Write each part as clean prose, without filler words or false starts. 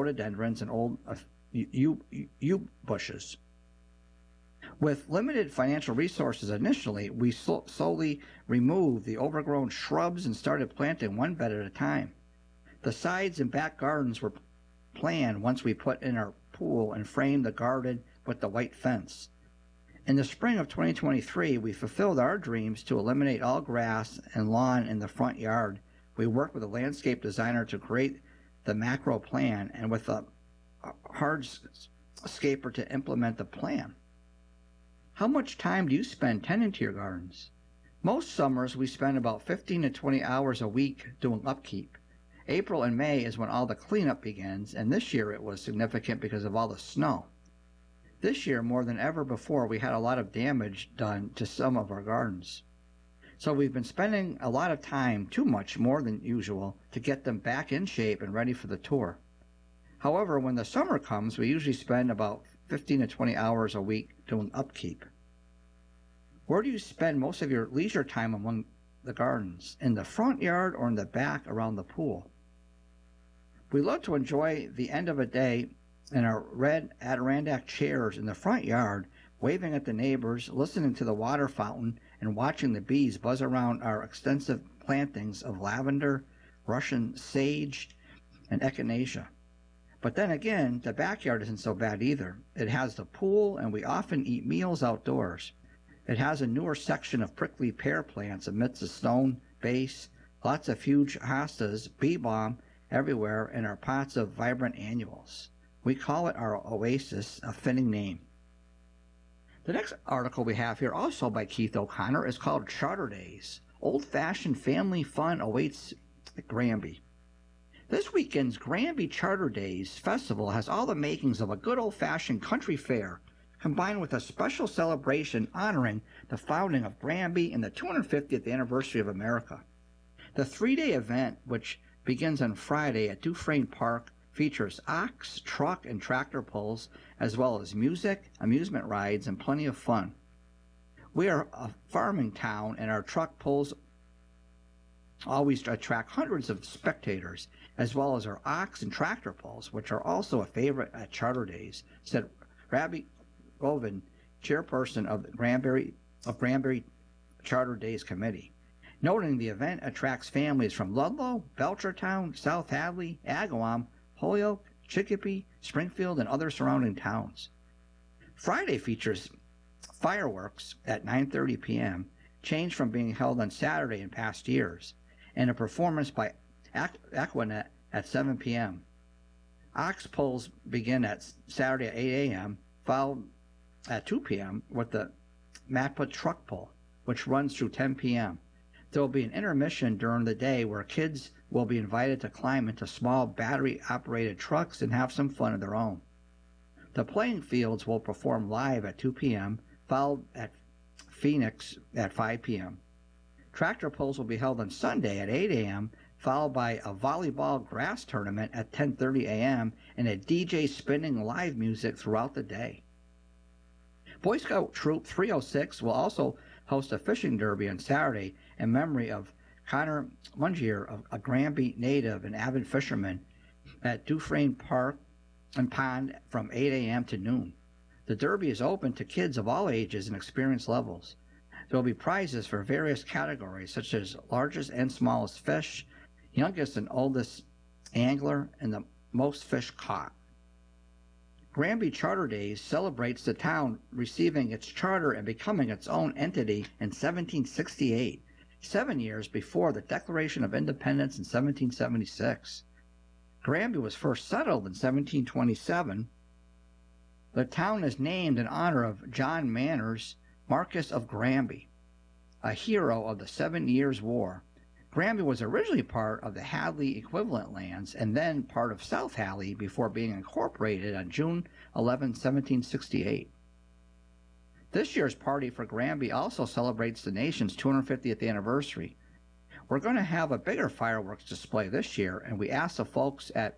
rhododendrons and old yew bushes. With limited financial resources initially, we slowly removed the overgrown shrubs and started planting one bed at a time. The sides and back gardens were planned once we put in our pool and framed the garden with the white fence. In the spring of 2023, we fulfilled our dreams to eliminate all grass and lawn in the front yard. We worked with a landscape designer to create the macro plan and with a hardscaper to implement the plan. How much time do you spend tending to your gardens? Most summers we spend about 15 to 20 hours a week doing upkeep. April and May is when all the cleanup begins, and this year it was significant because of all the snow. This year, more than ever before, we had a lot of damage done to some of our gardens. So we've been spending a lot of time, too much, more than usual, to get them back in shape and ready for the tour. However, when the summer comes, we usually spend about 15 to 20 hours a week doing upkeep. Where do you spend most of your leisure time among the gardens? In the front yard or in the back around the pool? We love to enjoy the end of a day in our red Adirondack chairs in the front yard, waving at the neighbors, listening to the water fountain, and watching the bees buzz around our extensive plantings of lavender, Russian sage, and echinacea. But then again, the backyard isn't so bad either. It has the pool, and we often eat meals outdoors. It has a newer section of prickly pear plants amidst a stone base, lots of huge hostas, bee balm everywhere, and our pots of vibrant annuals. We call it our oasis, a fitting name. The next article we have here, also by Keith O'Connor, is called Charter Days. Old-fashioned family fun awaits at Granby. This weekend's Granby Charter Days festival has all the makings of a good old-fashioned country fair, combined with a special celebration honoring the founding of Granby and the 250th anniversary of America. The three-day event, which begins on Friday at Dufresne Park, features ox, truck, and tractor pulls, as well as music, amusement rides, and plenty of fun. We are a farming town, and our truck pulls always attract hundreds of spectators, as well as our ox and tractor pulls, which are also a favorite at Charter Days, said Rabbi Govin, chairperson of the Granbury Charter Days Committee, noting the event attracts families from Ludlow, Belchertown, South Hadley, Agawam, Holyoke, Chicopee, Springfield, and other surrounding towns. Friday features fireworks at 9:30 p.m., changed from being held on Saturday in past years, and a performance by Aquanet at 7 p.m. Ox pulls begin at Saturday at 8 a.m., followed at 2 p.m. with the Matput truck pull, which runs through 10 p.m. There will be an intermission during the day where kids will be invited to climb into small battery-operated trucks and have some fun of their own. The playing fields will perform live at 2 p.m., followed at Phoenix at 5 p.m. Tractor pulls will be held on Sunday at 8 a.m., followed by a volleyball grass tournament at 10:30 a.m. and a DJ spinning live music throughout the day. Boy Scout Troop 306 will also host a fishing derby on Saturday in memory of Connor Mungier, a Granby native and avid fisherman, at Dufresne Park and Pond from 8 a.m. to noon. The derby is open to kids of all ages and experience levels. There will be prizes for various categories such as largest and smallest fish, youngest and oldest angler, and the most fish caught. Granby Charter Days celebrates the town receiving its charter and becoming its own entity in 1768, 7 years before the Declaration of Independence in 1776. Granby was first settled in 1727. The town is named in honor of John Manners, Marquess of Granby, a hero of the 7 Years' War. Granby was originally part of the Hadley equivalent lands and then part of South Hadley before being incorporated on June 11, 1768. This year's party for Granby also celebrates the nation's 250th anniversary. We're going to have a bigger fireworks display this year, and we asked the folks at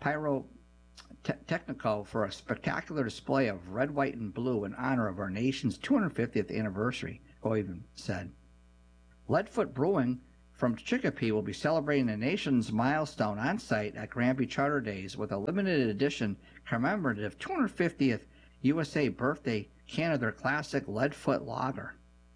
Pyrotechnico for a spectacular display of red, white, and blue in honor of our nation's 250th anniversary, Goyven said. Leadfoot Brewing from Chicopee will be celebrating the nation's milestone on site at Granby Charter Days with a limited edition commemorative 250th USA birthday can of their classic Leadfoot Lager.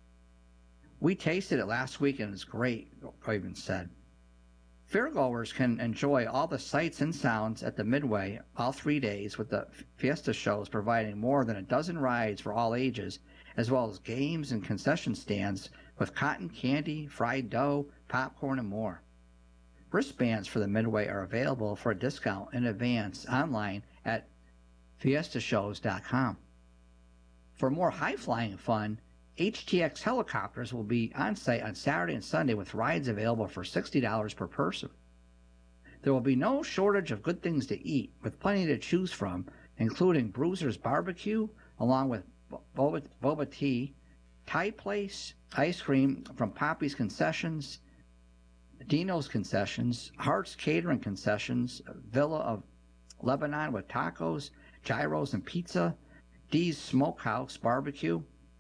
We tasted it last week and it's great, Craven said. Fairgoers can enjoy all the sights and sounds at the Midway all 3 days, with the Fiesta shows providing more than a dozen rides for all ages, as well as games and concession stands with cotton candy, fried dough, popcorn, and more. Wristbands for the Midway are available for a discount in advance online at fiestashows.com. For more high-flying fun, HTX helicopters will be on site on Saturday and Sunday with rides available for $60 per person. There will be no shortage of good things to eat, with plenty to choose from, including Bruiser's Barbecue, along with boba tea, Thai Place, ice cream from Poppy's Concessions, Dino's Concessions, Hart's Catering Concessions, Villa of Lebanon with tacos, gyros and pizza, Dee's Smokehouse Barbecue,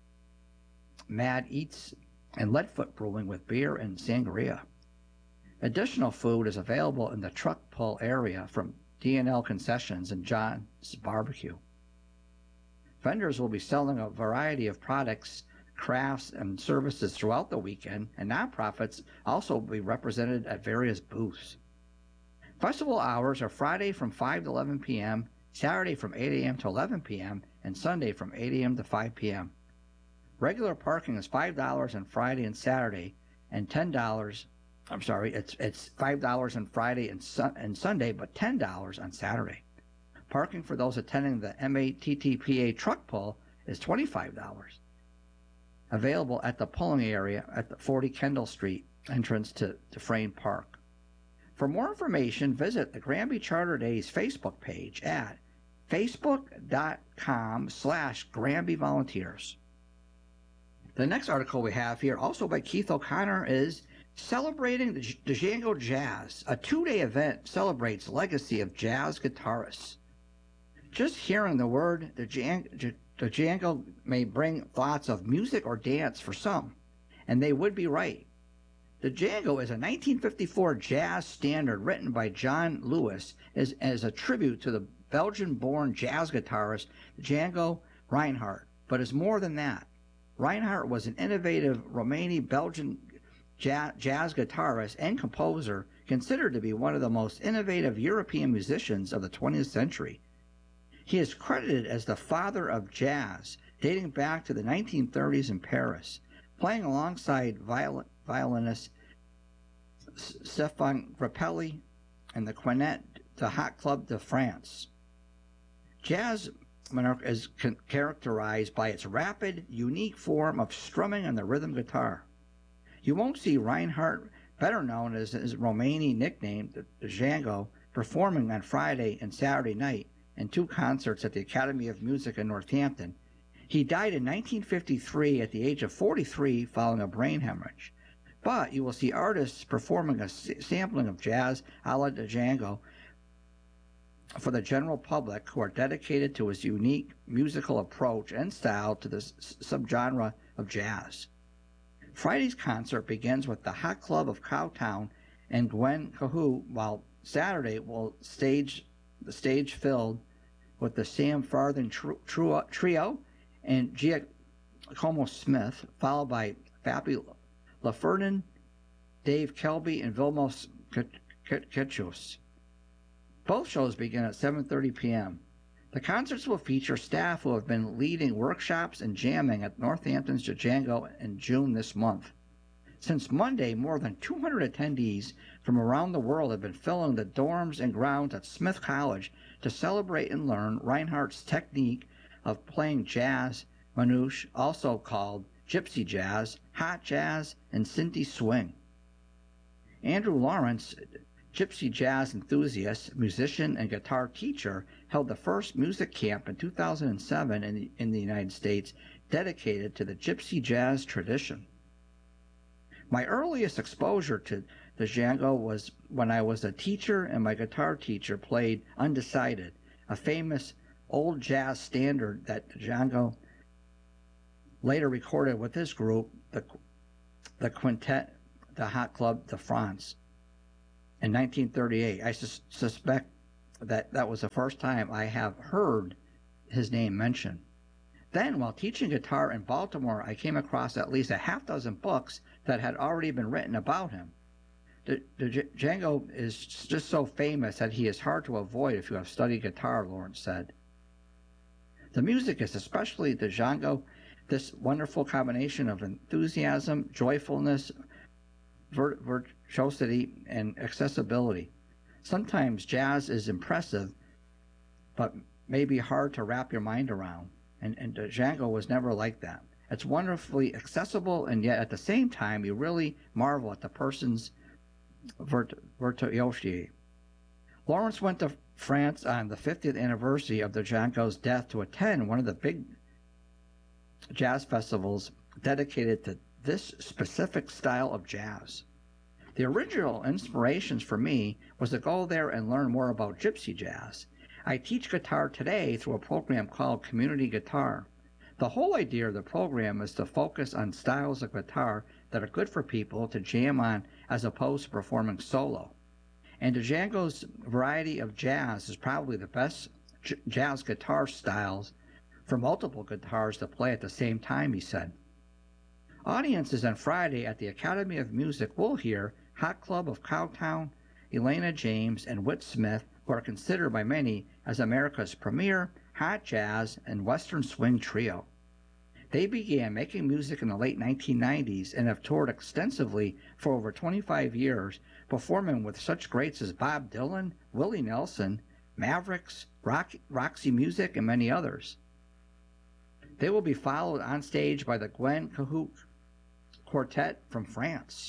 Mad Eats, and Leadfoot Brewing with beer and sangria. Additional food is available in the truck pull area from D&L Concessions and John's Barbecue. Vendors will be selling a variety of products, crafts, and services throughout the weekend, and nonprofits also will be represented at various booths. Festival hours are Friday from 5 to 11 p.m., Saturday from 8 a.m. to 11 p.m., and Sunday from 8 a.m. to 5 p.m. Regular parking is $5 on Friday and Saturday, and $10. It's $5 on Friday and Sunday, but $10 on Saturday. Parking for those attending the MATTPA truck pull is $25. Available at the pulling area at the 40 Kendall Street entrance to Frayne Park. For more information, visit the Granby Charter Days Facebook page at facebook.com/Granby Volunteers. The next article we have here, also by Keith O'Connor, is Celebrating the Django Jazz. A 2-day event celebrates legacy of jazz guitarists. Just hearing the word Django may bring thoughts of music or dance for some, and they would be right. The Django is a 1954 jazz standard written by John Lewis as a tribute to the Belgian-born jazz guitarist Django Reinhardt, but is more than that. Reinhardt was an innovative Romanian-Belgian jazz guitarist and composer, considered to be one of the most innovative European musicians of the 20th century. He is credited as the father of jazz, dating back to the 1930s in Paris, playing alongside violinist Stéphane Grappelli and the Quintet de Hot Club de France. Jazz is characterized by its rapid, unique form of strumming on the rhythm guitar. You won't see Reinhardt, better known as his Romanian nickname, the Django, performing on Friday and Saturday night in 2 concerts at the Academy of Music in Northampton. He died in 1953 at the age of 43 following a brain hemorrhage. But you will see artists performing a sampling of jazz a la Django for the general public who are dedicated to his unique musical approach and style to this subgenre of jazz. Friday's concert begins with the Hot Club of Cowtown and Gwen Cahoot, while Saturday will the stage filled with the Sam Farthing Trio and Giacomo Smith, followed by Fabi LaFernan, Dave Kelby, and Vilmos Ketchus. Both shows begin at 7:30 p.m. The concerts will feature staff who have been leading workshops and jamming at Northampton's Django in June this month. Since Monday, more than 200 attendees from around the world have been filling the dorms and grounds at Smith College to celebrate and learn Reinhardt's technique of playing jazz, manouche, also called gypsy jazz, hot jazz, and Sinti swing. Andrew Lawrence, gypsy jazz enthusiast, musician, and guitar teacher, held the first music camp in 2007 in the United States dedicated to the gypsy jazz tradition. My earliest exposure to the Django was when I was a teacher and my guitar teacher played Undecided, a famous old jazz standard that Django later recorded with his group, the Quintet the Hot Club de France in 1938. I suspect that was the first time I have heard his name mentioned. Then, while teaching guitar in Baltimore, I came across at least a half dozen books that had already been written about him. Django is just so famous that he is hard to avoid if you have studied guitar, Lawrence said. The music is especially the Django, this wonderful combination of enthusiasm, joyfulness, virtuosity, and accessibility. Sometimes jazz is impressive, but may be hard to wrap your mind around, and Django was never like that. It's wonderfully accessible, and yet at the same time, you really marvel at the person's virtuosity. Lawrence went to France on the 50th anniversary of the Django's death to attend one of the big jazz festivals dedicated to this specific style of jazz. The original inspirations for me was to go there and learn more about gypsy jazz. I teach guitar today through a program called Community Guitar. The whole idea of the program is to focus on styles of guitar that are good for people to jam on as opposed to performing solo. And Django's variety of jazz is probably the best jazz guitar styles for multiple guitars to play at the same time, he said. Audiences on Friday at the Academy of Music will hear Hot Club of Cowtown, Elena James, and Whit Smith, who are considered by many as America's premier hot jazz and western swing trio. They began making music in the late 1990s and have toured extensively for over 25 years, performing with such greats as Bob Dylan, Willie Nelson, Mavericks, Roxy Music, and many others. They will be followed on stage by the Gwen Cahoot Quartet from France.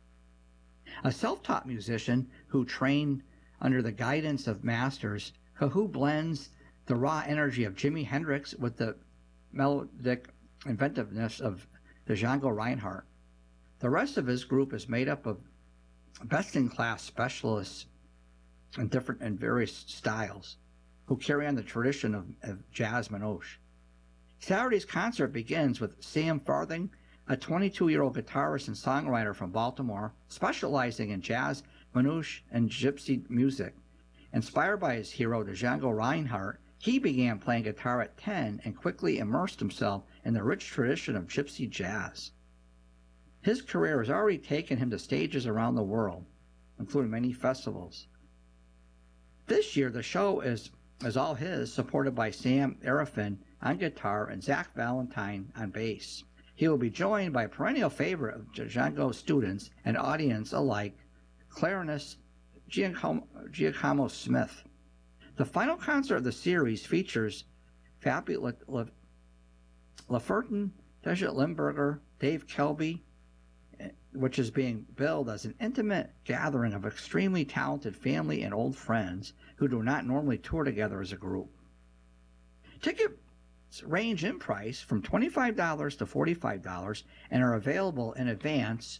A self-taught musician who trained under the guidance of masters, Cahoot blends the raw energy of Jimi Hendrix with the melodic inventiveness of Django Reinhardt. The rest of his group is made up of best-in-class specialists in different and various styles who carry on the tradition of jazz manouche. Saturday's concert begins with Sam Farthing, a 22-year-old guitarist and songwriter from Baltimore, specializing in jazz, manouche, and gypsy music. Inspired by his hero, Django Reinhardt, he began playing guitar at 10 and quickly immersed himself in the rich tradition of gypsy jazz. His career has already taken him to stages around the world, including many festivals. This year, the show is all his, supported by Sam Arifin on guitar and Zach Valentine on bass. He will be joined by a perennial favorite of Django students and audience alike, clarinetist Giacomo Smith. The final concert of the series features Fabi Laferton, Deja Limburger, Dave Kelby, which is being billed as an intimate gathering of extremely talented family and old friends who do not normally tour together as a group. Tickets range in price from $25 to $45 and are available in advance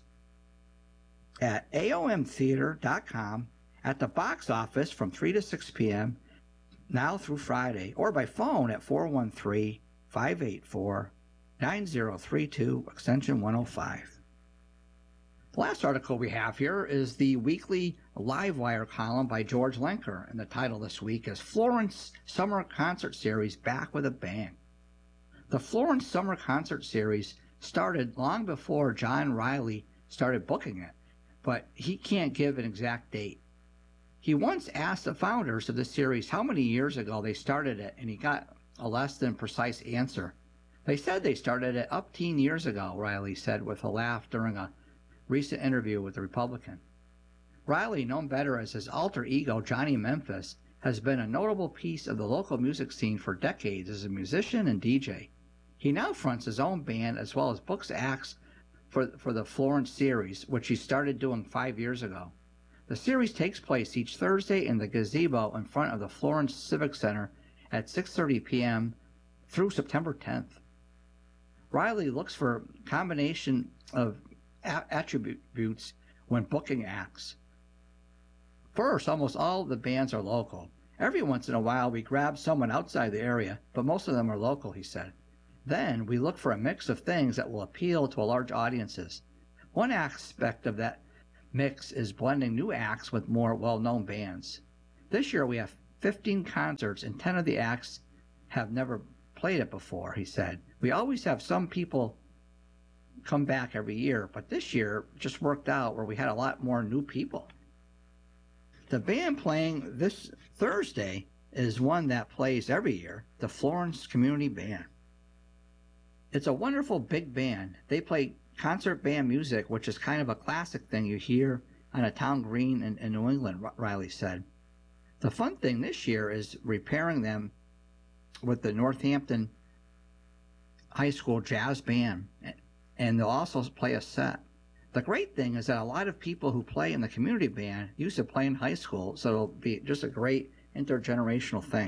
at aomtheater.com, at the box office from 3 to 6 p.m. now through Friday, or by phone at 413-584-9032, extension 105. The last article we have here is the weekly Livewire column by George Lenker, and the title this week is Florence Summer Concert Series Back with a Bang. The Florence Summer Concert Series started long before John Riley started booking it, but he can't give an exact date. He once asked the founders of the series how many years ago they started it, and he got a less than precise answer. They said they started it up 10 years ago, Riley said with a laugh during a recent interview with the Republican. Riley, known better as his alter ego Johnny Memphis, has been a notable piece of the local music scene for decades as a musician and DJ. He now fronts his own band as well as books acts for the Florence series, which he started doing 5 years ago. The series takes place each Thursday in the gazebo in front of the Florence Civic Center at 6:30 p.m. through September 10th. Riley looks for a combination of attributes when booking acts. First, almost all of the bands are local. Every once in a while we grab someone outside the area, but most of them are local, he said. Then we look for a mix of things that will appeal to large audiences. One aspect of that mix is blending new acts with more well-known bands. This year we have 15 concerts and 10 of the acts have never played it before, he said. We always have some people come back every year, but this year just worked out where we had a lot more new people. The band playing this Thursday is one that plays every year, the Florence Community Band. It's a wonderful big band. They play concert band music, which is kind of a classic thing you hear on a town green in New England, Riley said. The fun thing this year is repairing them with the Northampton High School Jazz Band, and they'll also play a set. The great thing is that a lot of people who play in the community band used to play in high school, so it'll be just a great intergenerational thing.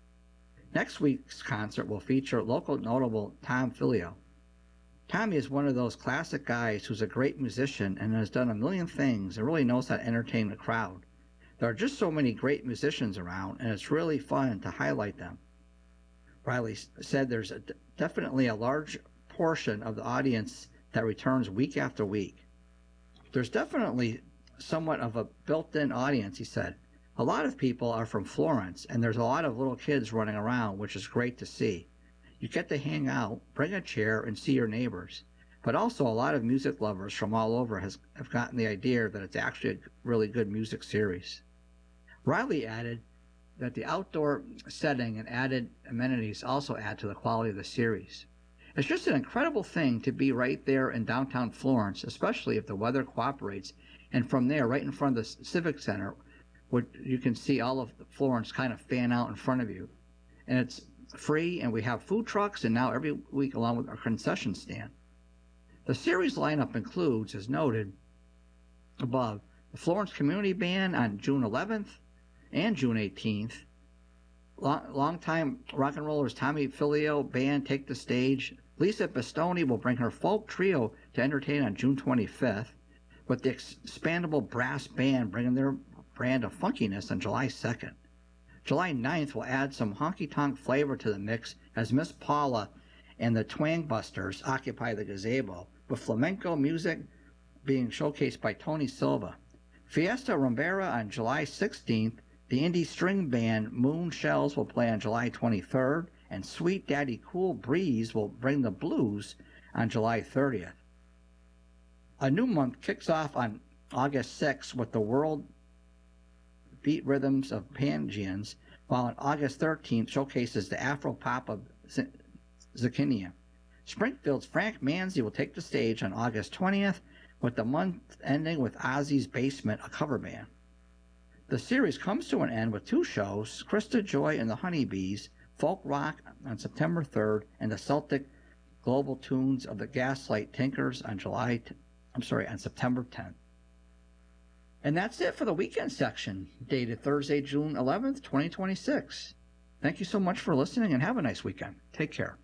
Next week's concert will feature local notable Tom Filio. Tommy is one of those classic guys who's a great musician and has done a million things and really knows how to entertain the crowd. There are just so many great musicians around, and it's really fun to highlight them. Riley said there's definitely a large portion of the audience that returns week after week. There's definitely somewhat of a built-in audience, he said. A lot of people are from Florence, and there's a lot of little kids running around, which is great to see. You get to hang out, bring a chair, and see your neighbors. But also a lot of music lovers from all over have gotten the idea that it's actually a really good music series. Riley added that the outdoor setting and added amenities also add to the quality of the series. It's just an incredible thing to be right there in downtown Florence, especially if the weather cooperates, and from there, right in front of the Civic Center, you can see all of Florence kind of fan out in front of you. And it's free, and we have food trucks, and now every week along with our concession stand. The series lineup includes, as noted above, the Florence Community Band on June 11th and June 18th. Longtime rock and rollers Tommy Filio Band take the stage. Lisa Bastoni will bring her folk trio to entertain on June 25th, with the expandable brass band bringing their brand of funkiness on July 2nd. July 9th will add some honky-tonk flavor to the mix as Miss Paula and the Twang Busters occupy the gazebo, with flamenco music being showcased by Tony Silva. Fiesta Rumbera on July 16th, the indie string band Moon Shells will play on July 23rd, and Sweet Daddy Cool Breeze will bring the blues on July 30th. A new month kicks off on August 6th with the World Beat Rhythms of Pangeans, while on August 13th showcases the Afro-pop of Zucchinia. Springfield's Frank Manzi will take the stage on August 20th, with the month ending with Ozzy's Basement, a cover band. The series comes to an end with two shows, Krista Joy and the Honeybees, folk rock on September 3rd, and the Celtic global tunes of the Gaslight Tinkers on September 10th. And that's it for the weekend section, dated Thursday, June 11th, 2026. Thank you so much for listening, and have a nice weekend. Take care.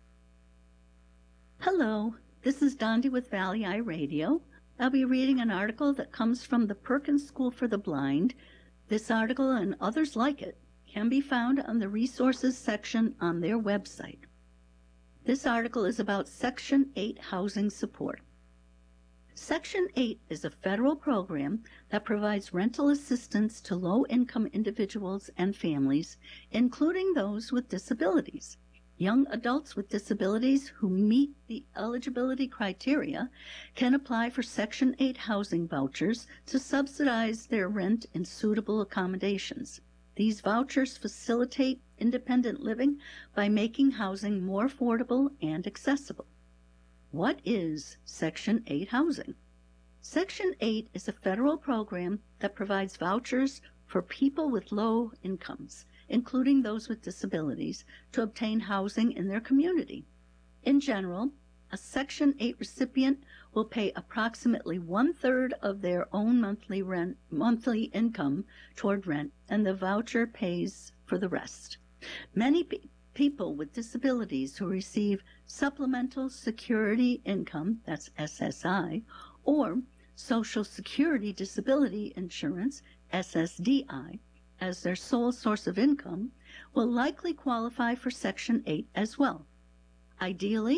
Hello, this is Dondi with Valley Eye Radio. I'll be reading an article that comes from the Perkins School for the Blind. This article and others like it can be found on the resources section on their website. This article is about Section 8 housing support. Section 8 is a federal program that provides rental assistance to low-income individuals and families, including those with disabilities. Young adults with disabilities who meet the eligibility criteria can apply for Section 8 housing vouchers to subsidize their rent in suitable accommodations. These vouchers facilitate independent living by making housing more affordable and accessible. What is Section 8 housing? Section 8 is a federal program that provides vouchers for people with low incomes, including those with disabilities, to obtain housing in their community. In general, a Section 8 recipient will pay approximately 1/3 of their own monthly income toward rent, and the voucher pays for the rest. Many people with disabilities who receive Supplemental Security Income, that's SSI, or Social Security Disability Insurance, SSDI, as their sole source of income, will likely qualify for Section 8 as well. Ideally,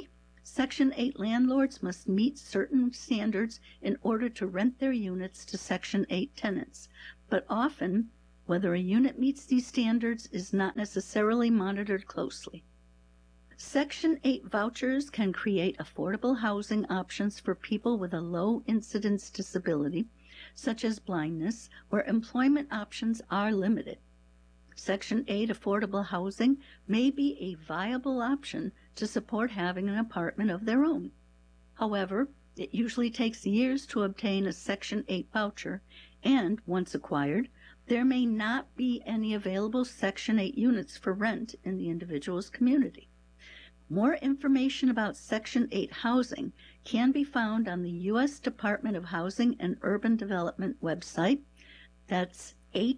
Section 8 landlords must meet certain standards in order to rent their units to Section 8 tenants, but often, whether a unit meets these standards is not necessarily monitored closely. Section 8 vouchers can create affordable housing options for people with a low incidence disability, such as blindness, where employment options are limited. Section 8 affordable housing may be a viable option to support having an apartment of their own. However, it usually takes years to obtain a Section 8 voucher, and once acquired, there may not be any available Section 8 units for rent in the individual's community. More information about Section 8 housing can be found on the U.S. Department of Housing and Urban Development website. That's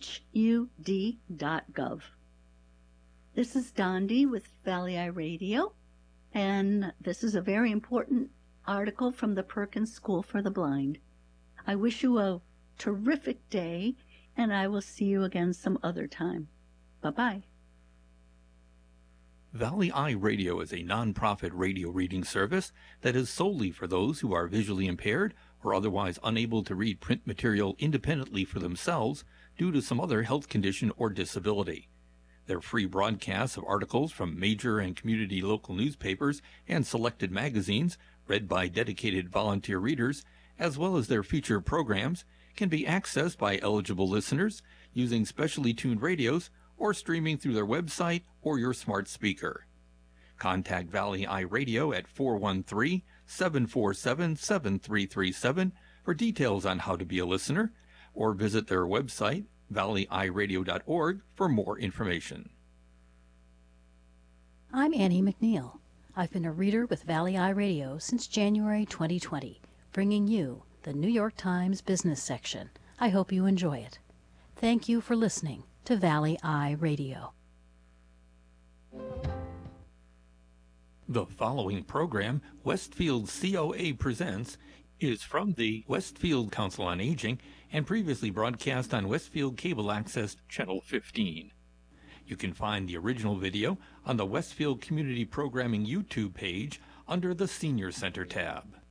HUD.gov. This is Dondi with Valley Eye Radio, and this is a very important article from the Perkins School for the Blind. I wish you a terrific day, and I will see you again some other time. Bye-bye. Valley Eye Radio is a non-profit radio reading service that is solely for those who are visually impaired or otherwise unable to read print material independently for themselves due to some other health condition or disability. Their free broadcasts of articles from major and community local newspapers and selected magazines, read by dedicated volunteer readers, as well as their feature programs, can be accessed by eligible listeners using specially tuned radios or streaming through their website or your smart speaker. Contact Valley Eye Radio at 413-747-7337 for details on how to be a listener, or visit their website, valleyeyeradio.org, for more information. I'm Annie McNeil. I've been a reader with Valley Eye Radio since January 2020, bringing you the New York Times business section. I hope you enjoy it. Thank you for listening to Valley Eye Radio. The following program, Westfield COA Presents, is from the Westfield Council on Aging and previously broadcast on Westfield Cable Access Channel 15. You can find the original video on the Westfield Community Programming YouTube page under the Senior Center tab.